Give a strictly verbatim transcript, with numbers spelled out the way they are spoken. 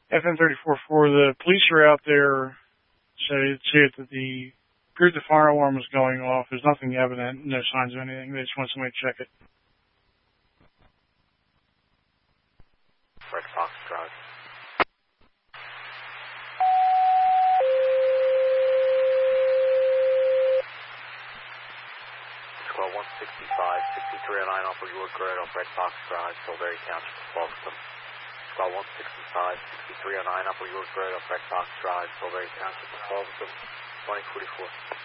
F M thirty-four four, the police are out there, say, see it that the, appeared the fire alarm was going off. There's nothing evident, no signs of anything. They just want somebody to check it. Red Fox Drive. Squad one sixty-five, sixty-three oh nine Upper York Road off Red Fox Drive, Silbury Township, Falston. Squad one sixty-five, sixty-three oh nine Upper York Road off Red Fox Drive, Silbury Township, Falston, twenty forty-four.